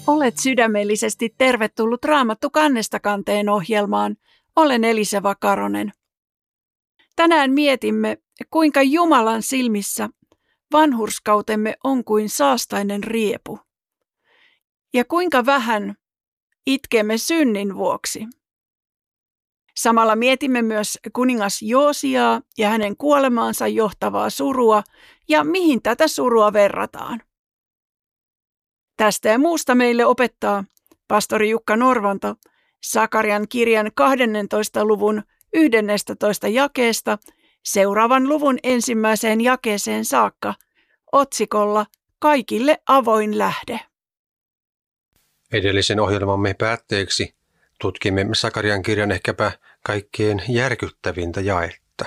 Olet sydämellisesti tervetullut Raamattu kannesta kanteen ohjelmaan. Olen Elisa Vakaronen. Tänään mietimme, kuinka Jumalan silmissä vanhurskautemme on kuin saastainen riepu. Ja kuinka vähän itkemme synnin vuoksi. Samalla mietimme myös kuningas Joosiaa ja hänen kuolemaansa johtavaa surua ja mihin tätä surua verrataan. Tästä ja muusta meille opettaa pastori Jukka Norvanto Sakarian kirjan 12. luvun 11. jakeesta seuraavan luvun 1. jakeeseen saakka otsikolla Kaikille avoin lähde. Edellisen ohjelmamme päätteeksi tutkimme Sakarian kirjan ehkäpä kaikkein järkyttävintä jaetta.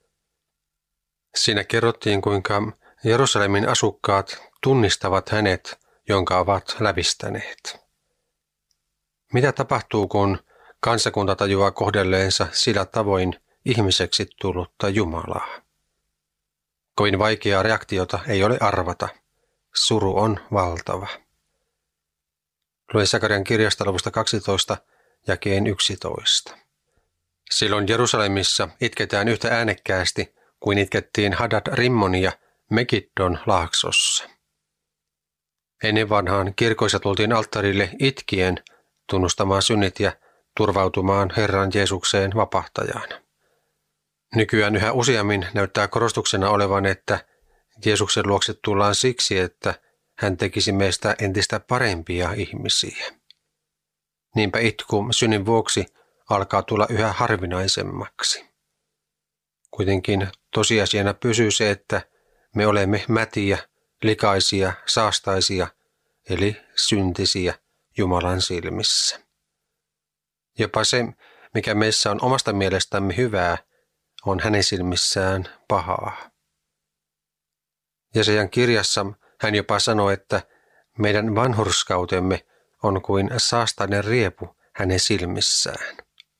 Siinä kerrottiin, kuinka Jerusalemin asukkaat tunnistavat hänet, jonka ovat lävistäneet. Mitä tapahtuu, kun kansakunta tajuaa kohdelleensa sillä tavoin ihmiseksi tullutta Jumalaa? Kovin vaikeaa reaktiota ei ole arvata. Suru on valtava. Luen Sakarian kirjasta luvusta 12, jakeen 11. Silloin Jerusalemissa itketään yhtä äänekkäästi kuin itkettiin Hadad-Rimmonia Megiddon laaksossa. Ennen vanhaan kirkoissa tultiin alttarille itkien tunnustamaan synnit ja turvautumaan Herran Jeesukseen vapahtajana. Nykyään yhä useammin näyttää korostuksena olevan, että Jeesuksen luokse tullaan siksi, että hän tekisi meistä entistä parempia ihmisiä. Niinpä itku synnin vuoksi alkaa tulla yhä harvinaisemmaksi. Kuitenkin tosiasiana pysyy se, että me olemme mätiä, likaisia, saastaisia, eli syntisiä Jumalan silmissä. Jopa se, mikä meissä on omasta mielestämme hyvää, on hänen silmissään pahaa. Jesajan kirjassa hän jopa sanoo, että meidän vanhurskautemme on kuin saastainen riepu hänen silmissään.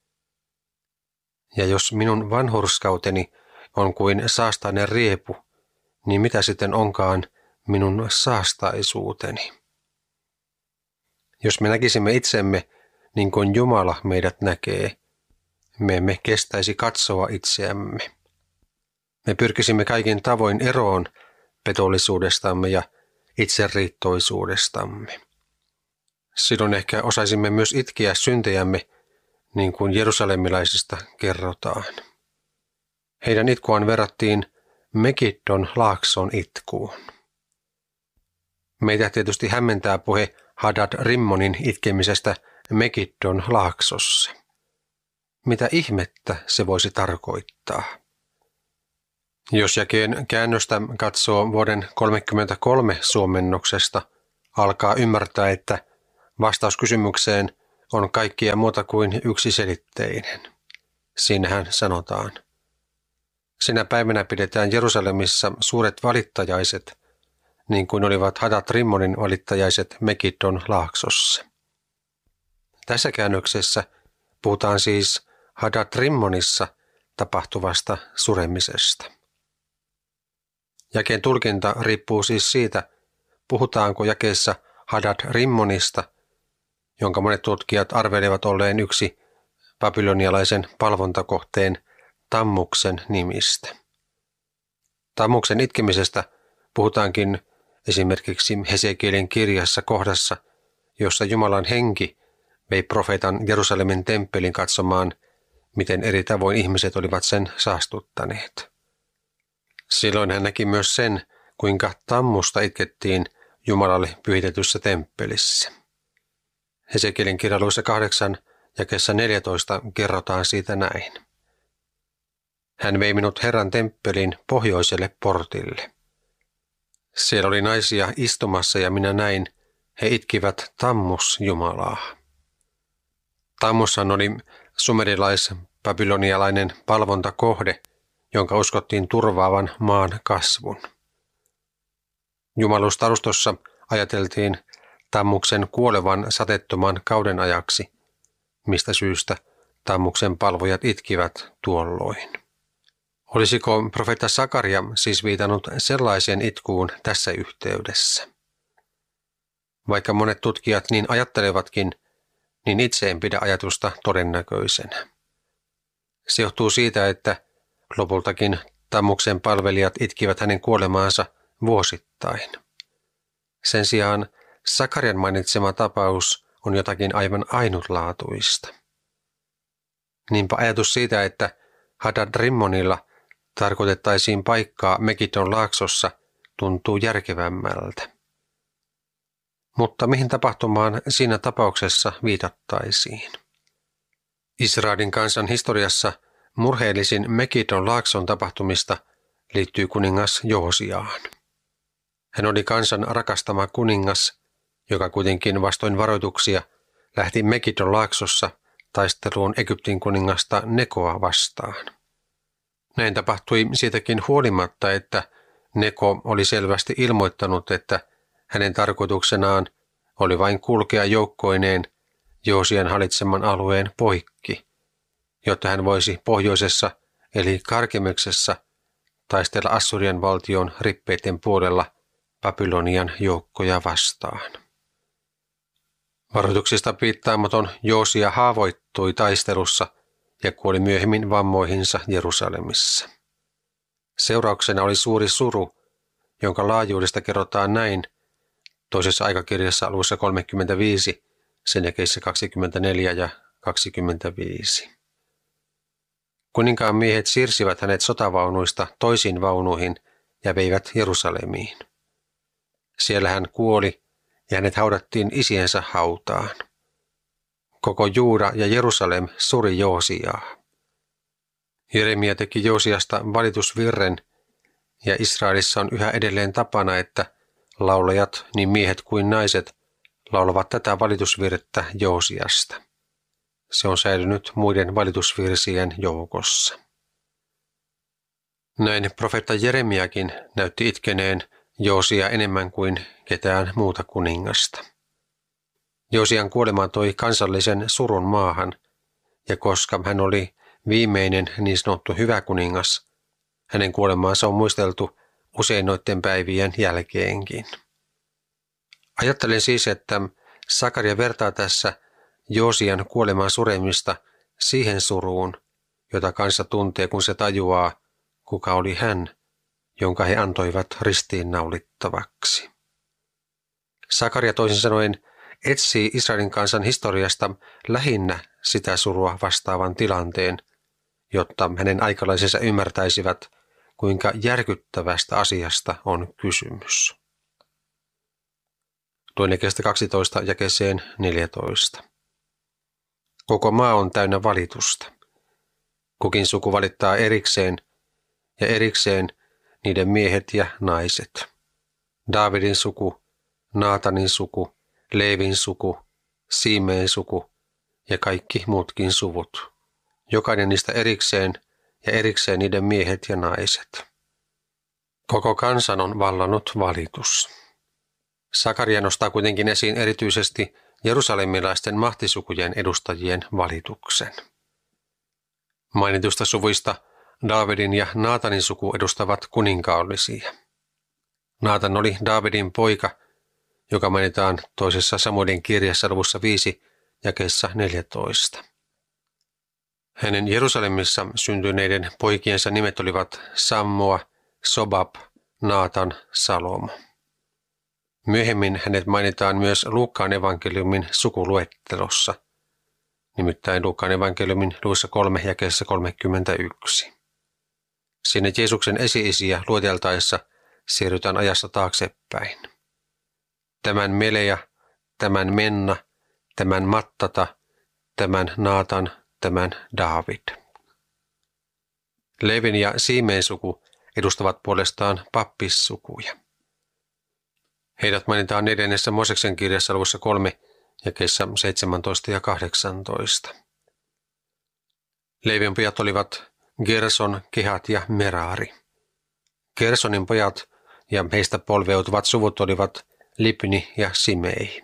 Ja jos minun vanhurskauteni on kuin saastainen riepu, niin mitä sitten onkaan minun saastaisuuteni? Jos me näkisimme itsemme niin kuin Jumala meidät näkee, me emme kestäisi katsoa itseämme. Me pyrkisimme kaikin tavoin eroon petollisuudestamme ja itseriittoisuudestamme. Silloin ehkä osaisimme myös itkeä syntejämme, niin kuin jerusalemilaisista kerrotaan. Heidän itkuaan verrattiin Megiddon laakson itkuun. Meitä tietysti hämmentää puhe Hadad-Rimmonin itkemisestä Megiddon laaksossa. Mitä ihmettä se voisi tarkoittaa? Jos jakeen käännöstä katsoo vuoden 1933 suomennoksesta, alkaa ymmärtää, että vastaus kysymykseen on kaikkia muuta kuin yksiselitteinen. Siinähän sanotaan: sinä päivänä pidetään Jerusalemissa suuret valittajaiset, niin kuin olivat Hadad-Rimmonin valittajaiset Megiddon laaksossa. Tässä käännöksessä puhutaan siis Hadad-Rimmonissa tapahtuvasta suremisesta. Jakeen tulkinta riippuu siis siitä, puhutaanko jakeessa Hadad-Rimmonista, jonka monet tutkijat arvelevat olleen yksi babylonialaisen palvontakohteen Tammuksen nimistä. Tammuksen itkemisestä puhutaankin esimerkiksi Hesekielin kirjassa kohdassa, jossa Jumalan henki vei profeetan Jerusalemin temppelin katsomaan, miten eri tavoin ihmiset olivat sen saastuttaneet. Silloin hän näki myös sen, kuinka Tammusta itkettiin Jumalalle pyhitetyssä temppelissä. Hesekielin kirja luvussa 8 jakeessa 14 kerrotaan siitä näin. Hän vei minut Herran temppelin pohjoiselle portille. Siellä oli naisia istumassa ja minä näin, he itkivät Tammus-Jumalaa. Tammushan oli sumerilais-babylonialainen palvontakohde, jonka uskottiin turvaavan maan kasvun. Jumalustarustossa ajateltiin Tammuksen kuolevan sateettoman kauden ajaksi, mistä syystä Tammuksen palvojat itkivät tuolloin. Olisiko profeetta Sakaria siis viitannut sellaiseen itkuun tässä yhteydessä? Vaikka monet tutkijat niin ajattelevatkin, niin itse en pidä ajatusta todennäköisenä. Se johtuu siitä, että lopultakin Tammuksen palvelijat itkivät hänen kuolemaansa vuosittain. Sen sijaan Sakarian mainitsema tapaus on jotakin aivan ainutlaatuista. Niinpä ajatus siitä, että Hadad-Rimmonilla tarkoitettaisiin paikkaa Megidon laaksossa, tuntuu järkevämmältä. Mutta mihin tapahtumaan siinä tapauksessa viitattaisiin? Israelin kansan historiassa murheellisin Megidon laakson tapahtumista liittyy kuningas Joosiaan. Hän oli kansan rakastama kuningas, joka kuitenkin vastoin varoituksia lähti Megidon laaksossa taisteluun Egyptin kuningasta Nekoa vastaan. Näin tapahtui siitäkin huolimatta, että Neko oli selvästi ilmoittanut, että hänen tarkoituksenaan oli vain kulkea joukkoineen Joosian hallitseman alueen poikki, jotta hän voisi pohjoisessa eli Karkemeksessa taistella Assurian valtion rippeiden puolella Babylonian joukkoja vastaan. Varoituksista piittaamaton Joosia haavoittui taistelussa ja kuoli myöhemmin vammoihinsa Jerusalemissa. Seurauksena oli suuri suru, jonka laajuudesta kerrotaan näin toisessa aikakirjassa luvussa 35, sen jakeissä 24 ja 25. Kuninkaan miehet siirsivät hänet sotavaunuista toisiin vaunuihin ja veivät Jerusalemiin. Siellä hän kuoli ja hänet haudattiin isiensä hautaan. Koko Juuda ja Jerusalem suri Joosiaa. Jeremia teki Joosiasta valitusvirren ja Israelissa on yhä edelleen tapana, että laulajat, niin miehet kuin naiset, laulavat tätä valitusvirttä Joosiasta. Se on säilynyt muiden valitusvirsien joukossa. Näin profeetta Jeremiakin näytti itkeneen Joosia enemmän kuin ketään muuta kuningasta. Joosian kuolema toi kansallisen surun maahan, ja koska hän oli viimeinen niin sanottu hyvä kuningas, hänen kuolemaansa on muisteltu usein noiden päivien jälkeenkin. Ajattelen siis, että Sakaria vertaa tässä Joosian kuoleman suremista siihen suruun, jota kansa tuntee, kun se tajuaa, kuka oli hän, jonka he antoivat ristiinnaulittavaksi. Sakaria toisin sanoen etsii Israelin kansan historiasta lähinnä sitä surua vastaavan tilanteen, jotta hänen aikalaisensa ymmärtäisivät, kuinka järkyttävästä asiasta on kysymys. Luen jakeesta 12 jakeeseen 14. Koko maa on täynnä valitusta. Kukin suku valittaa erikseen ja erikseen niiden miehet ja naiset. Daavidin suku, Naatanin suku, Leevin suku, Siimeen suku ja kaikki muutkin suvut. Jokainen niistä erikseen ja erikseen niiden miehet ja naiset. Koko kansan on vallannut valitus. Sakaria nostaa kuitenkin esiin erityisesti jerusalemilaisten mahtisukujen edustajien valituksen. Mainitusta suvuista Daavidin ja Naatanin suku edustavat kuninkaallisia. Naatan oli Daavidin poika, joka mainitaan toisessa Samuelin kirjassa luvussa 5 jakeessa 14. Hänen Jerusalemissa syntyneiden poikiensa nimet olivat Sammua, Sobab, Naatan, Salomo. Myöhemmin hänet mainitaan myös Luukkaan evankeliumin sukuluettelossa, nimittäin Luukkaan evankeliumin luvussa 3 jakeessa 31. Sinne Jeesuksen esi-isiä lueteltaessa siirrytään ajassa taaksepäin. Tämän Melea, tämän Menna, tämän Mattata, tämän Naatan, tämän Daavid. Leevin ja Siimeen suku edustavat puolestaan pappissukuja. Heidät mainitaan 4. Mooseksen kirjassa luvussa 3 jakeissa 17 ja 18. Leevin pojat olivat Gerson, Kehat ja Merari. Gersonin pojat ja heistä polveutuvat suvut olivat Libni ja Simei.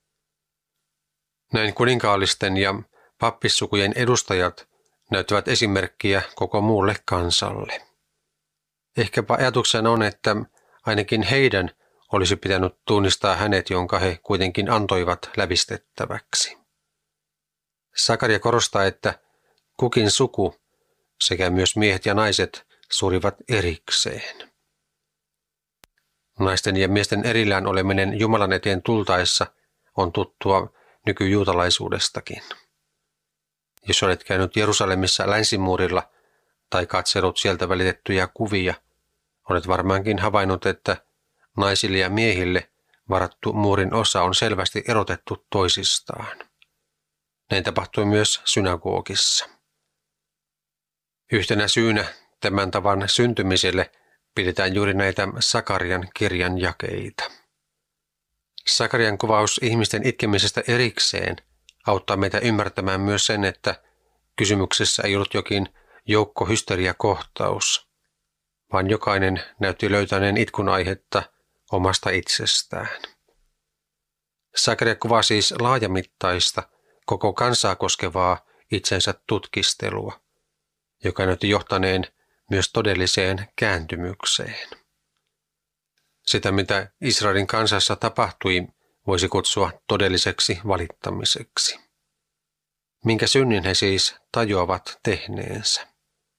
Näin kuninkaallisten ja pappissukujen edustajat näyttävät esimerkkiä koko muulle kansalle. Ehkäpä ajatuksena on, että ainakin heidän olisi pitänyt tunnistaa hänet, jonka he kuitenkin antoivat lävistettäväksi. Sakaria korostaa, että kukin suku sekä myös miehet ja naiset surivat erikseen. Naisten ja miesten erillään oleminen Jumalan eteen tultaessa on tuttua nykyjuutalaisuudestakin. Jos olet käynyt Jerusalemissa länsimuurilla tai katsellut sieltä välitettyjä kuvia, olet varmaankin havainnut, että naisille ja miehille varattu muurin osa on selvästi erotettu toisistaan. Näin tapahtui myös synagogissa. Yhtenä syynä tämän tavan syntymiselle pidetään juuri näitä Sakarian kirjan jakeita. Sakarian kuvaus ihmisten itkemisestä erikseen auttaa meitä ymmärtämään myös sen, että kysymyksessä ei ollut jokin joukkohysteriakohtaus, vaan jokainen näytti löytäneen itkun aihetta omasta itsestään. Sakaria kuvaa siis laajamittaista, koko kansaa koskevaa itsensä tutkistelua, joka näytti johtaneen myös todelliseen kääntymykseen. Sitä, mitä Israelin kansassa tapahtui, voisi kutsua todelliseksi valittamiseksi. Minkä synnin he siis tajuavat tehneensä?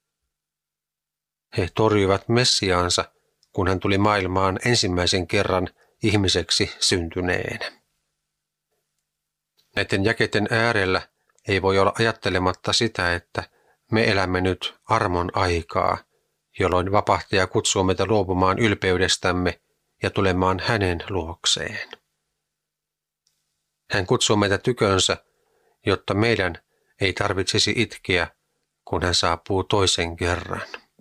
He torjuivat Messiaansa, kun hän tuli maailmaan ensimmäisen kerran ihmiseksi syntyneenä. Näiden jakeiden äärellä ei voi olla ajattelematta sitä, että me elämme nyt armon aikaa, jolloin vapahtaja kutsuu meitä luopumaan ylpeydestämme ja tulemaan hänen luokseen. Hän kutsuu meitä tykönsä, jotta meidän ei tarvitsisi itkeä, kun hän saapuu toisen kerran.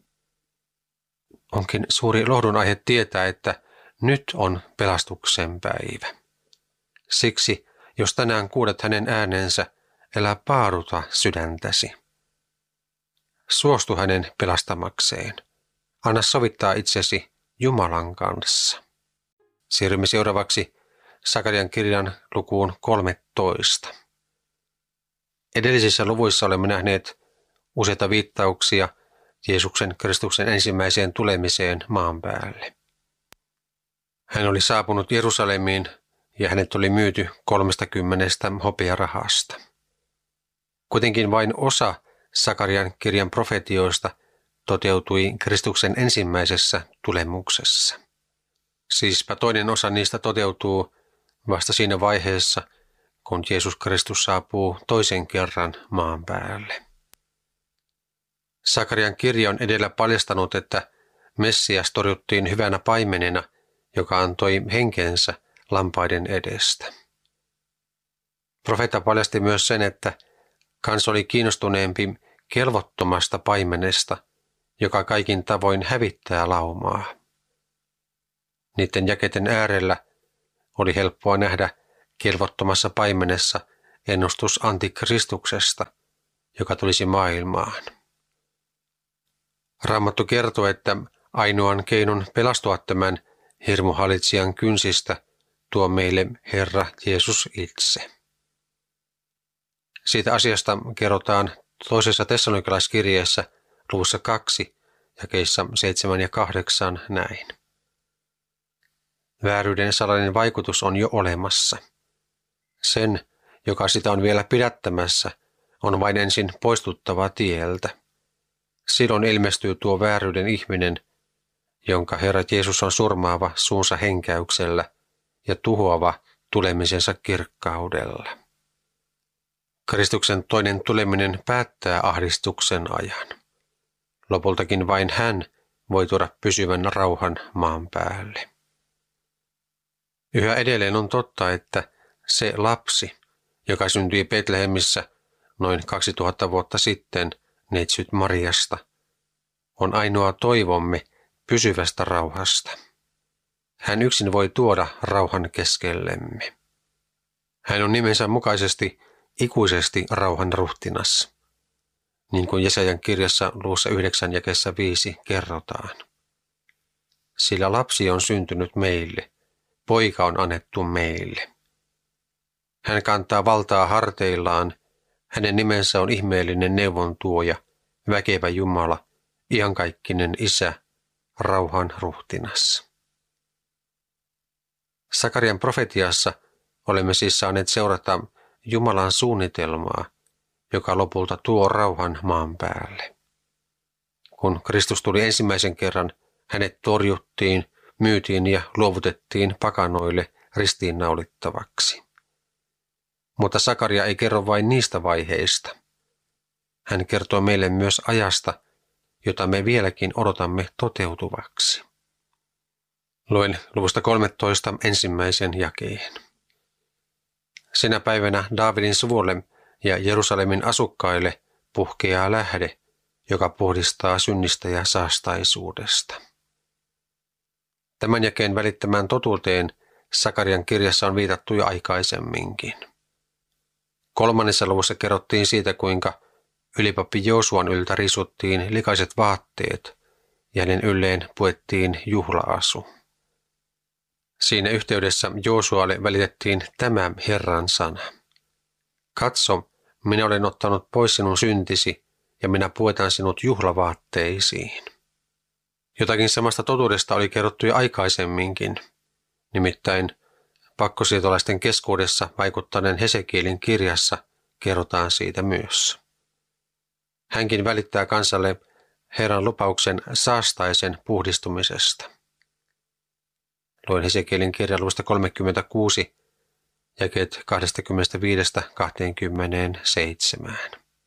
Onkin suuri lohdun aihe tietää, että nyt on pelastuksen päivä. Siksi, jos tänään kuulet hänen äänensä, älä paaduta sydäntäsi. Suostu hänen pelastamakseen. Anna sovittaa itsesi Jumalan kanssa. Siirrymme seuraavaksi Sakarian kirjan lukuun 13. Edellisissä luvuissa olemme nähneet useita viittauksia Jeesuksen Kristuksen ensimmäiseen tulemiseen maan päälle. Hän oli saapunut Jerusalemiin ja hänet oli myyty 30 hopearahasta. Kuitenkin vain osa Sakarian kirjan profetioista toteutui Kristuksen ensimmäisessä tulemuksessa. Siispä toinen osa niistä toteutuu vasta siinä vaiheessa, kun Jeesus Kristus saapuu toisen kerran maan päälle. Sakarian kirja on edellä paljastanut, että Messias torjuttiin hyvänä paimenena, joka antoi henkensä lampaiden edestä. Profeetta paljasti myös sen, että kansa oli kiinnostuneempi kelvottomasta paimenesta, joka kaikin tavoin hävittää laumaa. Niiden jakeiden äärellä oli helppoa nähdä kelvottomassa paimenessa ennustus antikristuksesta, joka tulisi maailmaan. Raamattu kertoo, että ainoan keinon pelastua tämän hirmuhalitsijan kynsistä tuo meille Herra Jeesus itse. Siitä asiasta kerrotaan toisessa Tessalonikalaiskirjeessä luvussa 2, jakeissa 7 ja 8 näin. Vääryyden salainen vaikutus on jo olemassa. Sen, joka sitä on vielä pidättämässä, on vain ensin poistuttava tieltä. Silloin ilmestyy tuo vääryyden ihminen, jonka Herra Jeesus on surmaava suunsa henkäyksellä ja tuhoava tulemisensa kirkkaudella. Kristuksen toinen tuleminen päättää ahdistuksen ajan. Lopultakin vain hän voi tuoda pysyvän rauhan maan päälle. Yhä edelleen on totta, että se lapsi, joka syntyi Betlehemissä noin 2000 vuotta sitten neitsyt Mariasta, on ainoa toivomme pysyvästä rauhasta. Hän yksin voi tuoda rauhan keskellemme. Hän on nimensä mukaisesti ikuisesti rauhan ruhtinas, niin kuin Jesajan kirjassa luvussa 9 jakeessa 5 kerrotaan. Sillä lapsi on syntynyt meille, poika on annettu meille. Hän kantaa valtaa harteillaan, hänen nimensä on ihmeellinen neuvontuoja, väkevä Jumala, iankaikkinen Isä, rauhan ruhtinas. Sakarian profetiassa olemme siis saaneet seurata Jumalan suunnitelmaa, joka lopulta tuo rauhan maan päälle. Kun Kristus tuli ensimmäisen kerran, hänet torjuttiin, myytiin ja luovutettiin pakanoille ristiinnaulittavaksi. Mutta Sakaria ei kerro vain niistä vaiheista. Hän kertoo meille myös ajasta, jota me vieläkin odotamme toteutuvaksi. Luen luvusta 13 ensimmäisen jakeen. Sinä päivänä Daavidin suvulle ja Jerusalemin asukkaille puhkeaa lähde, joka puhdistaa synnistä ja saastaisuudesta. Tämän jakeen välittämään totuuteen Sakarian kirjassa on viitattu jo aikaisemminkin. 3. luvussa kerrottiin siitä, kuinka ylipappi Joosuan yltä risuttiin likaiset vaatteet ja hänen ylleen puettiin juhlaasu. Siinä yhteydessä Joosualle välitettiin tämä Herran sana. Katso, minä olen ottanut pois sinun syntisi ja minä puetan sinut juhlavaatteisiin. Jotakin samasta totuudesta oli kerrottu jo aikaisemminkin, nimittäin pakkosiirtolaisten keskuudessa vaikuttaneen Hesekielin kirjassa kerrotaan siitä myös. Hänkin välittää kansalle Herran lupauksen saastaisen puhdistumisesta. Luen Hesekielin kirjan luvusta 36, jakeet 25–27.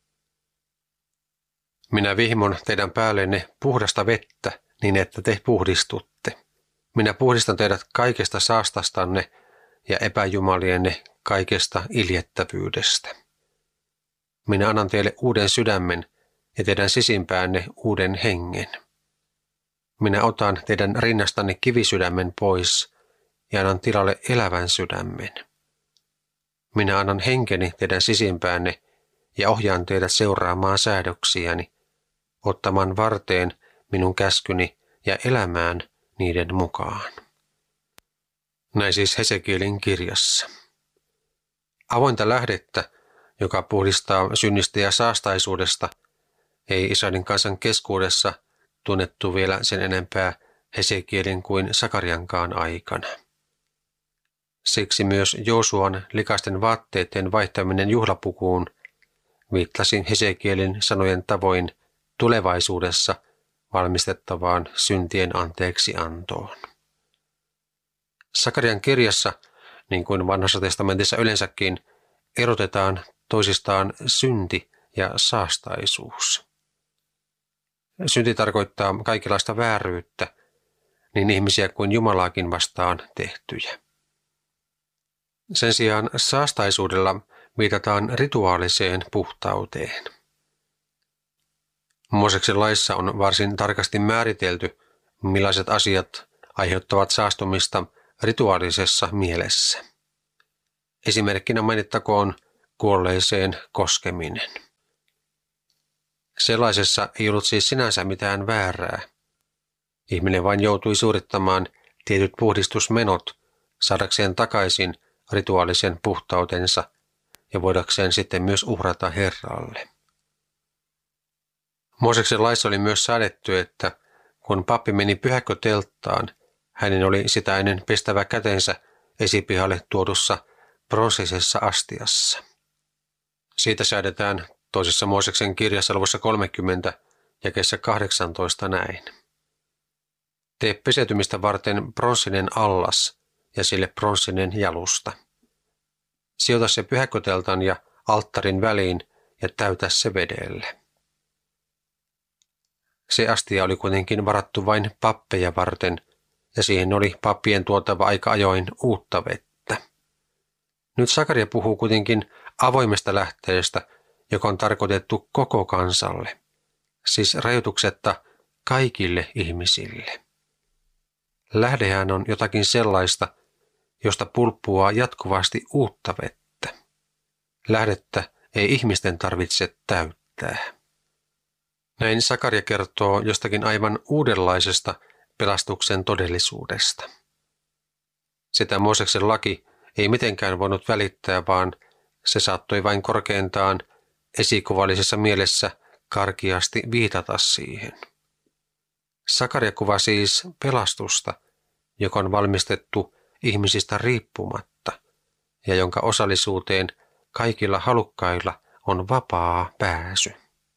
Minä vihmon teidän päällenne puhdasta vettä, niin että te puhdistutte. Minä puhdistan teidät kaikesta saastastanne ja epäjumalienne kaikesta iljettävyydestä. Minä annan teille uuden sydämen ja teidän sisimpäänne uuden hengen. Minä otan teidän rinnastanne kivisydämen pois ja annan tilalle elävän sydämen. Minä annan henkeni teidän sisimpäänne ja ohjaan teidät seuraamaan säädöksiäni, ottamaan varteen minun käskyni ja elämään niiden mukaan. Näin siis Hesekielin kirjassa. Avointa lähdettä, joka puhdistaa synnistä ja saastaisuudesta, ei Israelin kansan keskuudessa tunnettu vielä sen enempää Hesekielin kuin Sakariankaan aikana. Siksi myös Joosuan likaisten vaatteiden vaihtaminen juhlapukuun viittasi Hesekielin sanojen tavoin tulevaisuudessa valmistettavaan syntien anteeksiantoon. Sakarian kirjassa, niin kuin Vanhassa testamentissa yleensäkin, erotetaan toisistaan synti ja saastaisuus. Synti tarkoittaa kaikenlaista vääryyttä, niin ihmisiä kuin Jumalaakin vastaan tehtyjä. Sen sijaan saastaisuudella viitataan rituaaliseen puhtauteen. Mooseksen laissa on varsin tarkasti määritelty, millaiset asiat aiheuttavat saastumista rituaalisessa mielessä. Esimerkkinä mainittakoon kuolleeseen koskeminen. Sellaisessa ei ollut siis sinänsä mitään väärää. Ihminen vain joutui suorittamaan tietyt puhdistusmenot saadakseen takaisin rituaalisen puhtautensa ja voidakseen sitten myös uhrata Herralle. Mooseksen laissa oli myös säädetty, että kun pappi meni pyhäkkötelttaan, hänen oli sitä ennen pestävä kätensä esipihalle tuodussa pronssisessa astiassa. Siitä säädetään toisessa Mooseksen kirjassa luvussa 30 jakeessa 18 näin. Tee pesetymistä varten pronssinen allas ja sille pronssinen jalusta. Sijoita se pyhäkköteltan ja alttarin väliin ja täytä se vedellä. Se astia oli kuitenkin varattu vain pappeja varten ja siihen oli pappien tuotava aika ajoin uutta vettä. Nyt Sakaria puhuu kuitenkin avoimesta lähteestä, joka on tarkoitettu koko kansalle, siis rajoituksetta kaikille ihmisille. Lähdehän on jotakin sellaista, josta pulppuaa jatkuvasti uutta vettä. Lähdettä ei ihmisten tarvitse täyttää. Näin Sakaria kertoo jostakin aivan uudenlaisesta pelastuksen todellisuudesta. Sitä Mooseksen laki ei mitenkään voinut välittää, vaan se saattoi vain korkeintaan esikuvallisessa mielessä karkeasti viitata siihen. Sakaria kuvaa siis pelastusta, joka on valmistettu ihmisistä riippumatta ja jonka osallisuuteen kaikilla halukkailla on vapaa pääsy.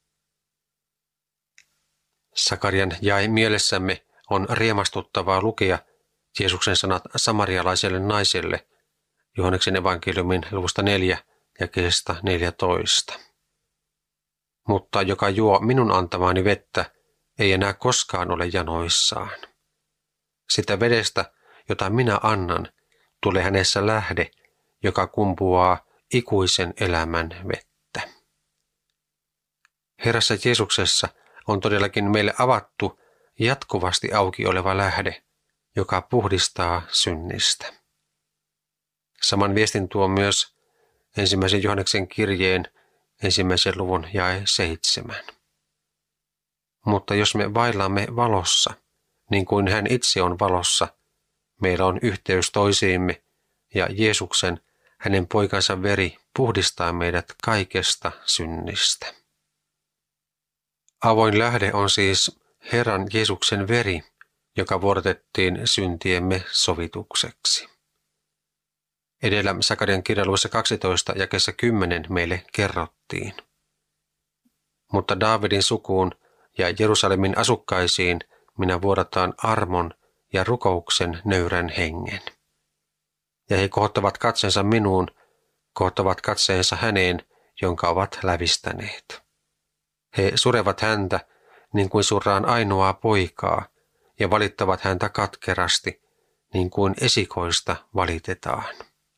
Sakarian jae mielessämme on riemastuttavaa lukea Jeesuksen sanat samarialaiselle naiselle Johanneksen evankeliumin luvusta 4 jakeesta 14. Mutta joka juo minun antamaani vettä, ei enää koskaan ole janoissaan. Sitä vedestä, jota minä annan, tulee hänessä lähde, joka kumpuaa ikuisen elämän vettä. Herrassa Jeesuksessa on todellakin meille avattu jatkuvasti auki oleva lähde, joka puhdistaa synnistä. Saman viestin tuo myös 1. Johanneksen kirjeen 1. luvun jae 7. Mutta jos me vaellaamme valossa, niin kuin hän itse on valossa, meillä on yhteys toisiimme ja Jeesuksen, hänen poikansa veri, puhdistaa meidät kaikesta synnistä. Avoin lähde on siis Herran Jeesuksen veri, joka vuodatettiin syntiemme sovitukseksi. Edellä Sakarian kirjan luvussa 12 jakeessa 10 meille kerrottiin. Mutta Daavidin sukuun ja Jerusalemin asukkaisiin minä vuodataan armon ja rukouksen nöyrän hengen. Ja he kohottavat katseensa minuun, kohottavat katseensa häneen, jonka ovat lävistäneet. He surevat häntä niin kuin surraan ainoaa poikaa ja valittavat häntä katkerasti niin kuin esikoista valitetaan.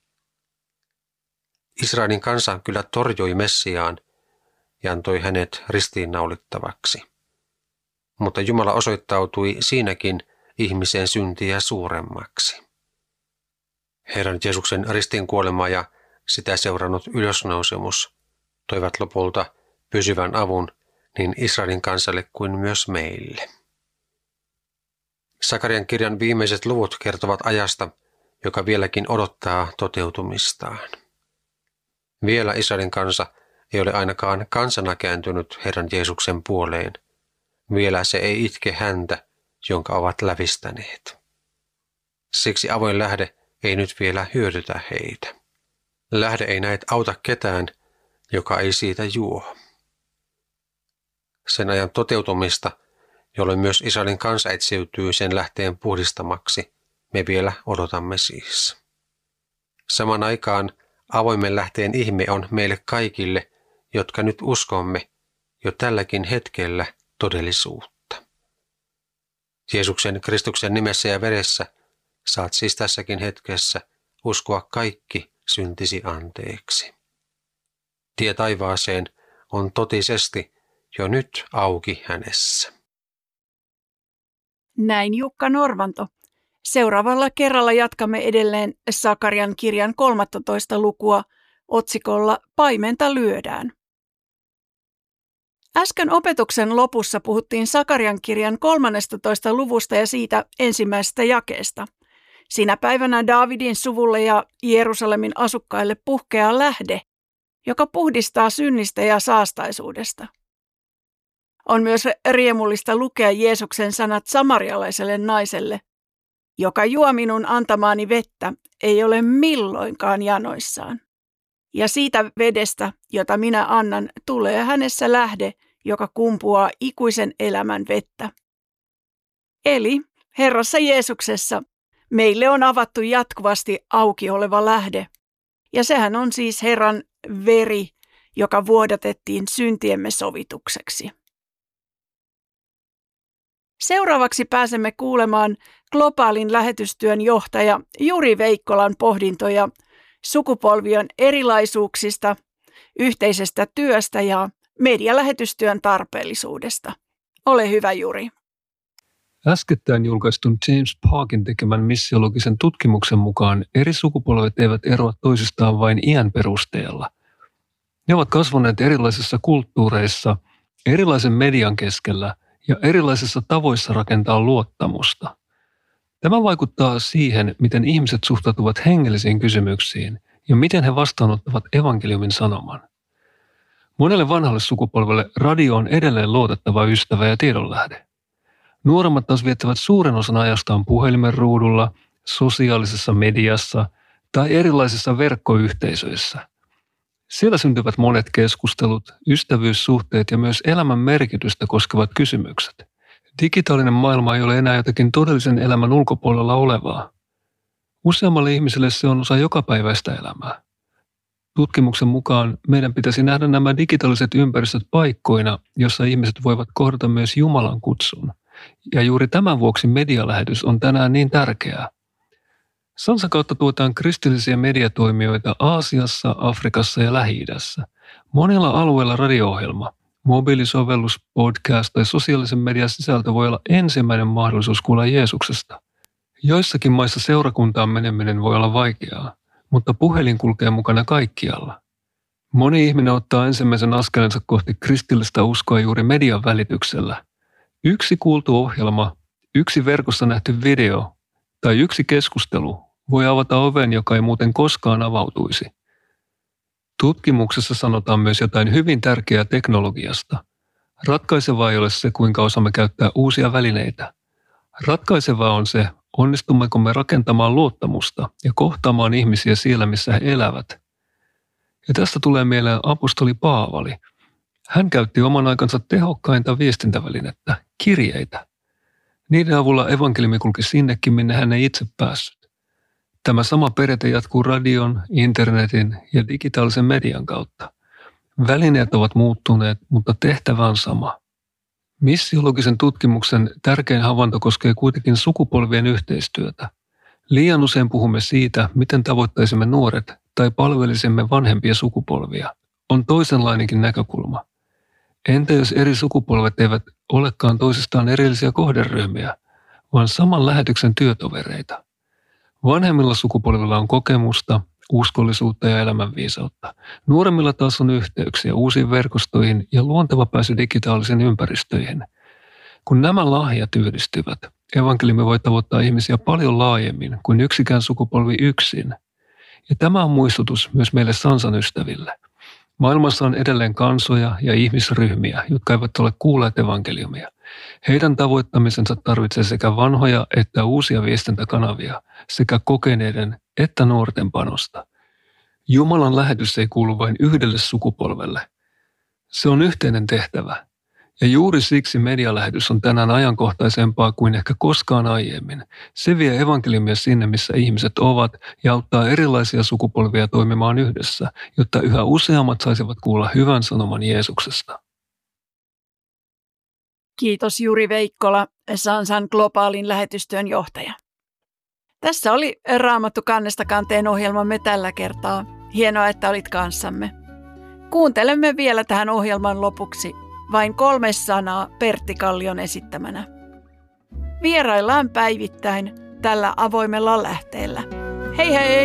Israelin kansa kyllä torjui Messiaan ja antoi hänet ristiinnaulittavaksi. Mutta Jumala osoittautui siinäkin ihmisen syntiä suuremmaksi. Herran Jeesuksen ristiinkuolema ja sitä seurannut ylösnousemus toivat lopulta pysyvän avun niin Israelin kansalle kuin myös meille. Sakarian kirjan viimeiset luvut kertovat ajasta, joka vieläkin odottaa toteutumistaan. Vielä Israelin kansa ei ole ainakaan kansana kääntynyt Herran Jeesuksen puoleen. Vielä se ei itke häntä, jonka ovat lävistäneet. Siksi avoin lähde ei nyt vielä hyödytä heitä. Lähde ei näet auta ketään, joka ei siitä juo. Sen ajan toteutumista, jolloin myös Israelin kansa etsiytyy sen lähteen puhdistamaksi, me vielä odotamme siis. Saman aikaan avoimen lähteen ihme on meille kaikille, jotka nyt uskomme jo tälläkin hetkellä todellisuutta. Jeesuksen Kristuksen nimessä ja veressä saat siis tässäkin hetkessä uskoa kaikki syntisi anteeksi. Tie taivaaseen on totisesti jo nyt auki hänessä. Näin Jukka Norvanto. Seuraavalla kerralla jatkamme edelleen Sakarian kirjan 13 lukua otsikolla Paimenta lyödään. Äsken opetuksen lopussa puhuttiin Sakarian kirjan 13 luvusta ja siitä ensimmäisestä jakeesta. Sinä päivänä Daavidin suvulle ja Jerusalemin asukkaille puhkeaa lähde, joka puhdistaa synnistä ja saastaisuudesta. On myös riemullista lukea Jeesuksen sanat samarialaiselle naiselle, joka juo minun antamaani vettä, ei ole milloinkaan janoissaan. Ja siitä vedestä, jota minä annan, tulee hänessä lähde, joka kumpuaa ikuisen elämän vettä. Eli Herrassa Jeesuksessa meille on avattu jatkuvasti auki oleva lähde. Ja sehän on siis Herran veri, joka vuodatettiin syntiemme sovitukseksi. Seuraavaksi pääsemme kuulemaan globaalin lähetystyön johtaja Juri Veikkolan pohdintoja sukupolvien erilaisuuksista, yhteisestä työstä ja medialähetystyön tarpeellisuudesta. Ole hyvä, Juri. Äskettäin julkaistun James Parkin tekemän missiologisen tutkimuksen mukaan eri sukupolvet eivät eroa toisistaan vain iän perusteella. Ne ovat kasvaneet erilaisissa kulttuureissa, erilaisen median keskellä ja erilaisissa tavoissa rakentaa luottamusta. Tämä vaikuttaa siihen, miten ihmiset suhtautuvat hengellisiin kysymyksiin ja miten he vastaanottavat evankeliumin sanoman. Monelle vanhalle sukupolvelle radio on edelleen luotettava ystävä ja tiedonlähde. Nuoremmat taas viettävät suuren osan ajastaan puhelimen ruudulla, sosiaalisessa mediassa tai erilaisissa verkkoyhteisöissä. Siellä syntyvät monet keskustelut, ystävyyssuhteet ja myös elämän merkitystä koskevat kysymykset. Digitaalinen maailma ei ole enää jotakin todellisen elämän ulkopuolella olevaa. Useammalle ihmiselle se on osa jokapäiväistä elämää. Tutkimuksen mukaan meidän pitäisi nähdä nämä digitaaliset ympäristöt paikkoina, jossa ihmiset voivat kohdata myös Jumalan kutsun. Ja juuri tämän vuoksi medialähetys on tänään niin tärkeää. Sansan kautta tuetaan kristillisiä mediatoimijoita Aasiassa, Afrikassa ja Lähi-idässä. Monilla alueilla radio-ohjelma, mobiilisovellus, podcast tai sosiaalisen median sisältö voi olla ensimmäinen mahdollisuus kuulla Jeesuksesta. Joissakin maissa seurakuntaan meneminen voi olla vaikeaa, mutta puhelin kulkee mukana kaikkialla. Moni ihminen ottaa ensimmäisen askelensa kohti kristillistä uskoa juuri median välityksellä. Yksi kuultu ohjelma, yksi verkossa nähty video tai yksi keskustelu voi avata oven, joka ei muuten koskaan avautuisi. Tutkimuksessa sanotaan myös jotain hyvin tärkeää teknologiasta. Ratkaisevaa ei ole se, kuinka osaamme käyttää uusia välineitä. Ratkaisevaa on se, onnistummeko me rakentamaan luottamusta ja kohtaamaan ihmisiä siellä, missä he elävät. Ja tästä tulee mieleen apostoli Paavali. Hän käytti oman aikansa tehokkainta viestintävälinettä, kirjeitä. Niiden avulla evankeliumi kulki sinnekin, minne hän ei itse päässyt. Tämä sama periaate jatkuu radion, internetin ja digitaalisen median kautta. Välineet ovat muuttuneet, mutta tehtävä on sama. Missiologisen tutkimuksen tärkein havainto koskee kuitenkin sukupolvien yhteistyötä. Liian usein puhumme siitä, miten tavoittaisimme nuoret tai palvelisimme vanhempia sukupolvia. On toisenlainenkin näkökulma. Entä jos eri sukupolvet eivät olekaan toisistaan erillisiä kohderyhmiä, vaan saman lähetyksen työtovereita? Vanhemmilla sukupolvilla on kokemusta, uskollisuutta ja elämänviisautta. Nuoremmilla taas on yhteyksiä uusiin verkostoihin ja luonteva pääsy digitaalisiin ympäristöihin. Kun nämä lahjat yhdistyvät, evankeliumi voi tavoittaa ihmisiä paljon laajemmin kuin yksikään sukupolvi yksin. Ja tämä on muistutus myös meille Sansan ystäville. Maailmassa on edelleen kansoja ja ihmisryhmiä, jotka eivät ole kuulleet evankeliumia. Heidän tavoittamisensa tarvitsee sekä vanhoja että uusia viestintäkanavia, sekä kokeneiden että nuorten panosta. Jumalan lähetys ei kuulu vain yhdelle sukupolvelle. Se on yhteinen tehtävä. Ja juuri siksi medialähetys on tänään ajankohtaisempaa kuin ehkä koskaan aiemmin. Se vie evankeliumia sinne, missä ihmiset ovat, ja auttaa erilaisia sukupolvia toimimaan yhdessä, jotta yhä useammat saisivat kuulla hyvän sanoman Jeesuksesta. Kiitos Juri Veikkola, Sansan globaalin lähetystyön johtaja. Tässä oli Raamattu kannesta kanteen ohjelmamme tällä kertaa. Hienoa, että olit kanssamme. Kuuntelemme vielä tähän ohjelman lopuksi vain 3 sanaa Pertti Kallion esittämänä. Vieraillaan päivittäin tällä avoimella lähteellä. Hei hei!